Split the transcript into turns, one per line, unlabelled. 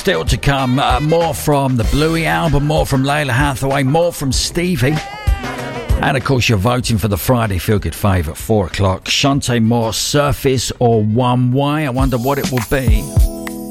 Still to come, more from the Bluey album, more from Layla Hathaway, more from Stevie. And of course, you're voting for the Friday Feel Good Fave at 4 o'clock. Shante Moore, Surface or One Way. I wonder what it will be.